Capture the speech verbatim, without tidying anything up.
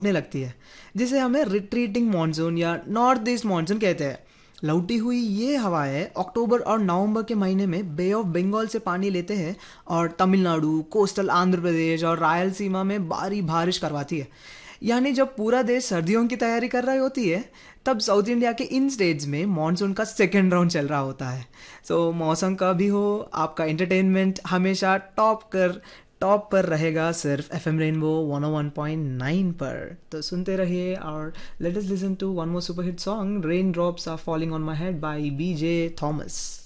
ने लगती है, जिसे हमें रिट्रीटिंग मानसून या नॉर्थ ईस्ट मानसून कहते हैं। लौटी हुई ये हवाएं अक्टूबर और नवंबर के महीने में बे ऑफ बंगाल से पानी लेते हैं और तमिलनाडु, कोस्टल आंध्र प्रदेश और रायलसीमा में भारी बारिश करवाती है। यानी जब पूरा देश सर्दियों की तैयारी कर रही होती है, तब साउथ इंडिया के इन स्टेट्स में मानसून का सेकेंड राउंड चल रहा होता है। सो so, मौसम का भी हो, आपका एंटरटेनमेंट हमेशा टॉप कर टॉप पर रहेगा सिर्फ एफ एम रेनबो वन ओ वन पॉइंट नाइन पर। तो सुनते रहिए और let us listen to one more super hit song, rain drops are falling on my head by B J Thomas.